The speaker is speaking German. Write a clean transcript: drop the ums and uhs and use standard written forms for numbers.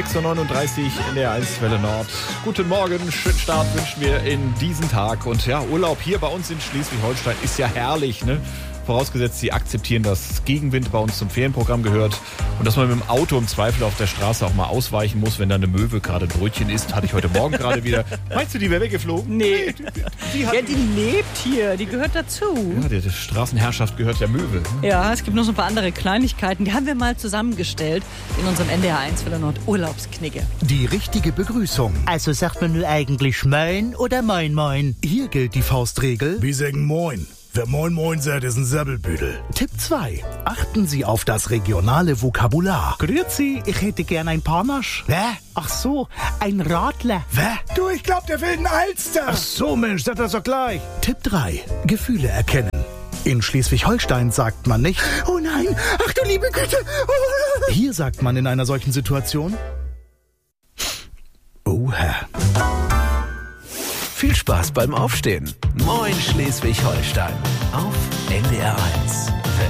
6.39 Uhr in der 1 Welle Nord. Guten Morgen, schönen Start wünschen wir in diesen Tag. Und ja, Urlaub hier bei uns in Schleswig-Holstein ist ja herrlich, ne? Vorausgesetzt, Sie akzeptieren, dass Gegenwind bei uns zum Ferienprogramm gehört und dass man mit dem Auto im Zweifel auf der Straße auch mal ausweichen muss, wenn da eine Möwe gerade ein Brötchen isst. Hatte ich heute Morgen gerade wieder. Meinst du, die wäre weggeflogen? Nee. Die lebt hier, die gehört dazu. Ja, die Straßenherrschaft gehört der Möwe. Ja, es gibt noch so ein paar andere Kleinigkeiten. Die haben wir mal zusammengestellt in unserem NDR 1 Welle Nord Urlaubsknigge. Die richtige Begrüßung. Also sagt man nur eigentlich Moin oder Moin Moin? Hier gilt die Faustregel. Wir sagen Moin. Wer Moin Moin sagt, ist ein Säbelbüdel. Tipp 2. Achten Sie auf das regionale Vokabular. Grüezi, ich hätte gern ein Panache. Ach so, ein Radler. Du, ich glaub, der will einen Alster. Ach so, Mensch, sag das doch gleich. Tipp 3. Gefühle erkennen. In Schleswig-Holstein sagt man nicht: Oh nein, ach du liebe Güte. Hier sagt man in einer solchen Situation: Oha. Viel Spaß beim Aufstehen. Moin Schleswig-Holstein auf NDR 1.